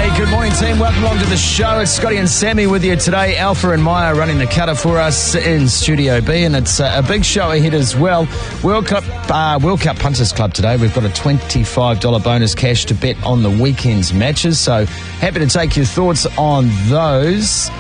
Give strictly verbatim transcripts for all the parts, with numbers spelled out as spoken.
Good morning, team. Welcome along to the show. It's Scotty and Sammy with you today. Alpha and Maya running the cutter for us in Studio B, and it's a big show ahead as well. World Cup uh, World Cup Punters Club today. We've got a twenty-five dollars bonus cash to bet on the weekend's matches, so happy to take your thoughts on those.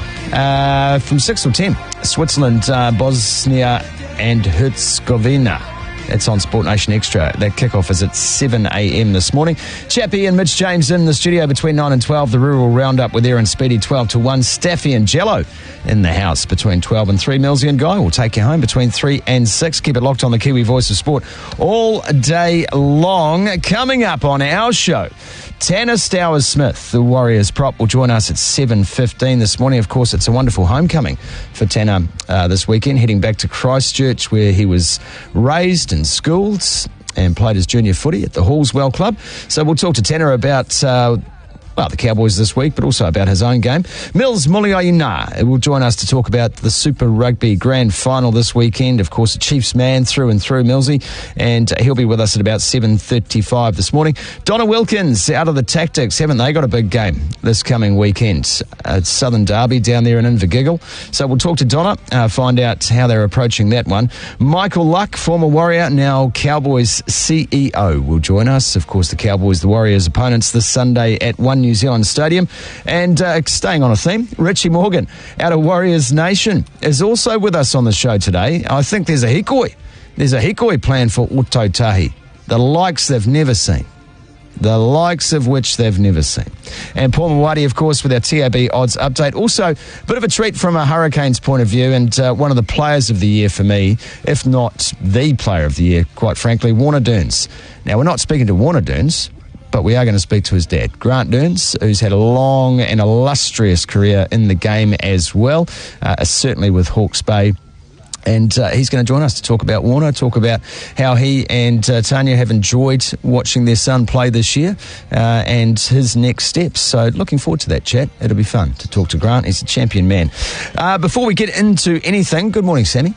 Uh, from six till ten, Switzerland, uh, Bosnia and Herzegovina. It's on Sport Nation Extra. That kickoff is at seven a.m. this morning. Chappie and Mitch James in the studio between nine and twelve. The Rural Roundup with Aaron Speedy, twelve to one. Staffy and Jello in the house between twelve and three. Millsy and Guy will take you home between three and six. Keep it locked on the Kiwi Voice of Sport all day long. Coming up on our show, Tanner Stowers-Smith, the Warriors prop, will join us at seven fifteen this morning. Of course, it's a wonderful homecoming for Tanner uh, this weekend, heading back to Christchurch, where he was raised and schooled and played his junior footy at the Hallswell Club. So we'll talk to Tanner about Uh, well, the Cowboys this week, but also about his own game. Mills Muliaina will join us to talk about the Super Rugby Grand Final this weekend. Of course, a Chiefs man through and through, Millsy, and he'll be with us at about seven thirty-five this morning. Donna Wilkins out of the Tactics. Haven't they got a big game this coming weekend? Uh, Southern Derby down there in Invergiggle. So we'll talk to Donna, uh, find out how they're approaching that one. Michael Luck, former Warrior, now Cowboys C E O, will join us. Of course, the Cowboys, the Warriors opponents this Sunday at One New Zealand Stadium. And uh, staying on a theme, Richie Morgan out of Warriors Nation is also with us on the show today. I think there's a hikoi. There's a hikoi plan for Ototahi, the likes they've never seen. The likes of which they've never seen. And Paul Mawadi, of course, with our T A B odds update. Also, a bit of a treat from a Hurricanes point of view, and uh, one of the players of the year for me, if not the player of the year, quite frankly, Warner Dearns. Now, we're not speaking to Warner Dearns, but we are going to speak to his dad, Grant Dearns, who's had a long and illustrious career in the game as well, uh, certainly with Hawke's Bay. And uh, he's going to join us to talk about Warner, talk about how he and uh, Tanya have enjoyed watching their son play this year uh, and his next steps. So looking forward to that chat. It'll be fun to talk to Grant. He's a champion man. Uh, before we get into anything, good morning, Sammy.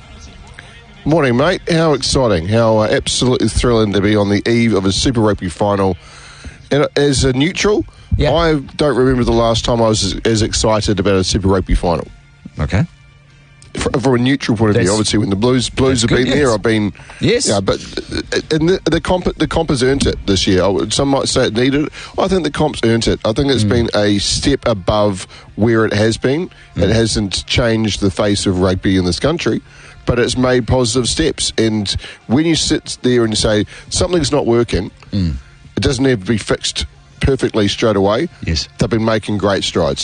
Morning, mate. How exciting. How uh, absolutely thrilling to be on the eve of a Super Rugby final. And as a neutral, yeah. I don't remember the last time I was as, as excited about a Super Rugby final. Okay. From a neutral point of that's, view, obviously, when the Blues Blues have good, been yes. there, I've been... Yes. Yeah, but and the, the, comp, the comp has earned it this year. Some might say it needed it. I think the comp's earned it. I think it's mm. been a step above where it has been. Mm. It hasn't changed the face of rugby in this country, but it's made positive steps. And when you sit there and say, something's not working, mm. it doesn't have to be fixed perfectly straight away. Yes. They've been making great strides.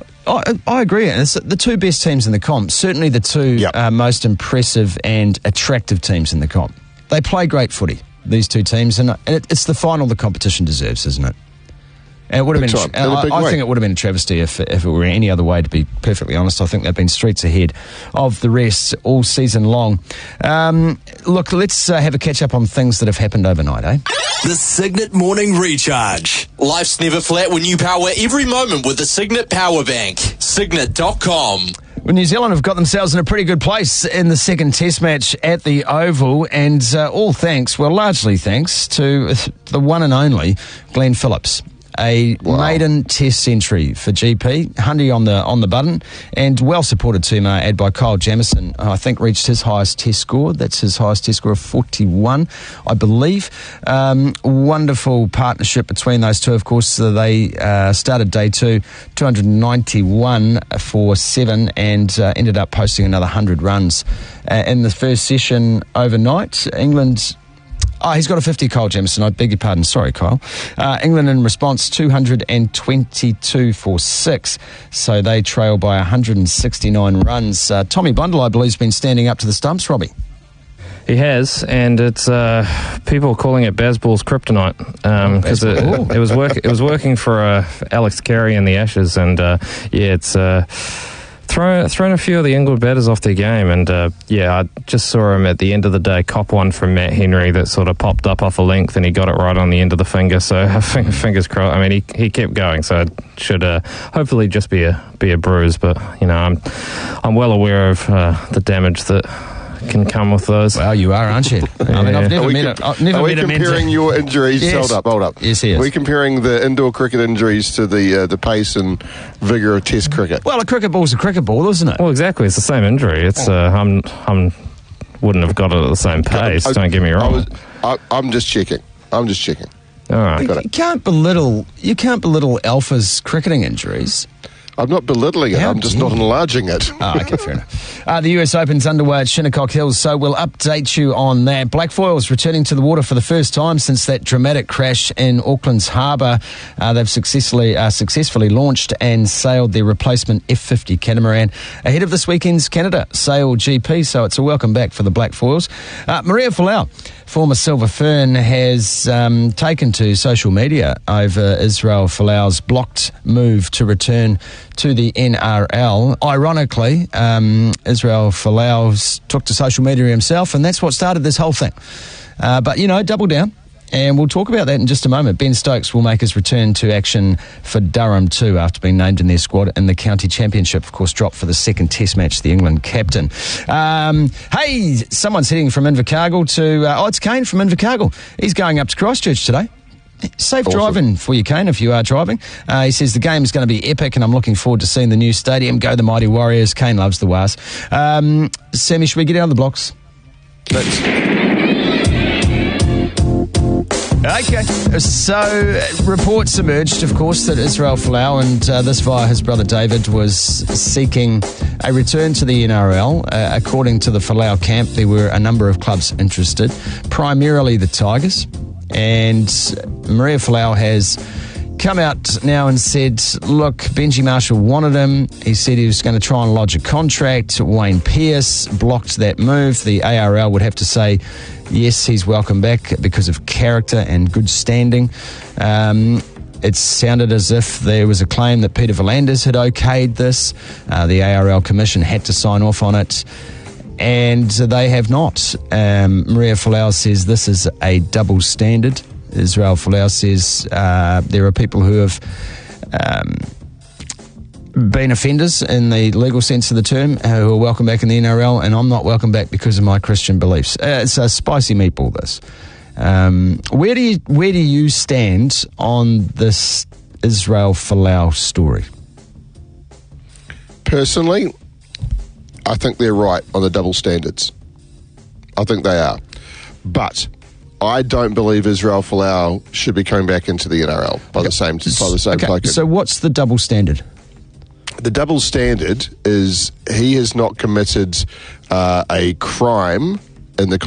I, I agree. And it's the two best teams in the comp, certainly the two yep. uh, most impressive and attractive teams in the comp. They play great footy, these two teams, and it, it's the final the competition deserves, isn't it? And it would have been. I, I think it would have been a travesty if, if it were any other way. To be perfectly honest, I think they've been streets ahead of the rest all season long. Um, look, let's uh, have a catch up on things that have happened overnight, eh? The Signet Morning Recharge. Life's never flat when you power every moment with the Signet Power Bank. Signet dot com. Well, New Zealand have got themselves in a pretty good place in the second test match at the Oval, and uh, all thanks, well, largely thanks to the one and only Glenn Phillips. A wow. maiden test century for G P, Hundy on the on the button, and well supported too, may I add, by Kyle Jamieson, who I think reached his highest test score. That's his highest test score of forty-one, I believe. Um, wonderful partnership between those two, of course. So they uh, started day two, two hundred ninety-one for seven, and uh, ended up posting another one hundred runs uh, in the first session overnight. England... Oh, he's got a fifty, Kyle Jamieson. I beg your pardon. Sorry, Kyle. Uh, England, in response, two hundred twenty-two for six. So they trail by one hundred sixty-nine runs. Uh, Tommy Bundle, I believe, has been standing up to the stumps, Robbie. He has, and it's uh, people are calling it Bazball's kryptonite because um, it, it was work. It was working for uh, Alex Carey in the Ashes, and uh, yeah, it's. Uh, Thrown, thrown a few of the England batters off their game, and uh, yeah, I just saw him at the end of the day cop one from Matt Henry that sort of popped up off a length, and he got it right on the end of the finger. So fingers crossed. I mean, he he kept going, so it should uh, hopefully just be a be a bruise. But you know, I'm I'm well aware of uh, the damage that can come with those. Well, you are, aren't you? I mean, I've never Are we met com- a, I've never Are we met a man comparing to- your injuries? Yes. Hold up, hold up. Yes, he is. Are we comparing the indoor cricket injuries to the uh, the pace and vigour of Test cricket? Well, a cricket ball's a cricket ball, isn't it? Well, exactly. It's the same injury. It's uh, I'm I'm wouldn't have got it at the same pace. I- don't get me I wrong. was, I, I'm just checking. I'm just checking. All right. Got it. You can't belittle. You can't belittle Alpha's cricketing injuries. I'm not belittling it. How I'm just dare not you. enlarging it. Oh, okay, fair enough. Uh, the U S Open's underway at Shinnecock Hills, so we'll update you on that. Black Foils returning to the water for the first time since that dramatic crash in Auckland's harbour. Uh, they've successfully uh, successfully launched and sailed their replacement F fifty catamaran ahead of this weekend's Canada Sail G P, so it's a welcome back for the Black Foils. Uh, Maria Folau, former Silver Fern, has um, taken to social media over Israel Folau's blocked move to return to the N R L. Ironically, um, Israel Folau took to social media himself, and that's what started this whole thing. Uh, but, you know, double down. And we'll talk about that in just a moment. Ben Stokes will make his return to action for Durham too after being named in their squad in the county championship. Of course, dropped for the second test match, the England captain. Um, hey, someone's heading from Invercargill to... Uh, oh, it's Kane from Invercargill. He's going up to Christchurch today. Safe Awesome. driving for you, Kane, if you are driving. Uh, he says the game is going to be epic and I'm looking forward to seeing the new stadium. Go the Mighty Warriors. Kane loves the Wars. Um, Sammy, should we get out of the blocks? Let's, Okay, so uh, reports emerged, of course, that Israel Folau, and uh, this via his brother David, was seeking a return to the N R L. Uh, according to the Folau camp, there were a number of clubs interested, primarily the Tigers. And Maria Folau has come out now and said, look, Benji Marshall wanted him. He said he was going to try and lodge a contract. Wayne Pearce blocked that move. The A R L would have to say, yes, he's welcome back because of character and good standing. Um, it sounded as if there was a claim that Peter V'landers had okayed this. Uh, the A R L Commission had to sign off on it. And they have not. Um, Maria Folau says this is a double standard. Israel Folau says uh, there are people who have um, been offenders in the legal sense of the term uh, who are welcome back in the N R L, and I'm not welcome back because of my Christian beliefs. Uh, it's a spicy meatball, this. Um, where do you where do you stand on this Israel Folau story? personally, I think they're right on the double standards. I think they are. But I don't believe Israel Folau should be coming back into the N R L by the same by the same okay, token. so what's the double standard? The double standard is he has not committed uh, a crime in the